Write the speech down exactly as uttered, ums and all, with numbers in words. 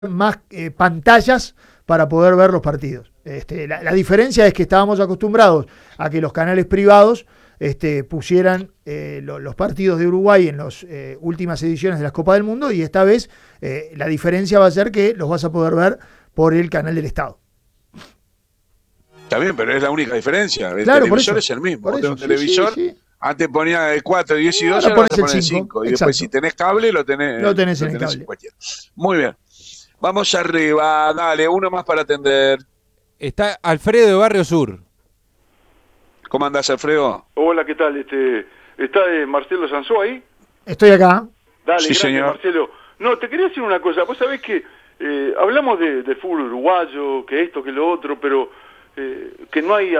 más eh, pantallas para poder ver los partidos. Este, la, la diferencia es que estábamos acostumbrados a que los canales privados este, pusieran eh, lo, los partidos de Uruguay en las eh, últimas ediciones de las Copas del Mundo, y esta vez eh, la diferencia va a ser que los vas a poder ver por el canal del Estado. Está bien, pero es la única diferencia. El claro, televisor eso, es el mismo. Por Vos tenés eso, un televisor, sí, sí, sí. antes ponía de cuatro, diez y doce, Ahora ahora vas a pones el poner cinco, cinco. Y exacto. después si tenés cable, lo tenés, Lo tenés lo en el tenés cable. en cualquiera. Muy bien. Vamos arriba, dale, uno más para atender. Está Alfredo de Barrio Sur. ¿Cómo andás, Alfredo? Hola, ¿qué tal? Este, ¿Está eh, Marcelo Sanzó ahí? Estoy acá. Dale, Sí, gracias, señor. Marcelo. No, te quería decir una cosa. Vos sabés que eh, hablamos de, de fútbol uruguayo, que esto, que lo otro, pero eh, que no hay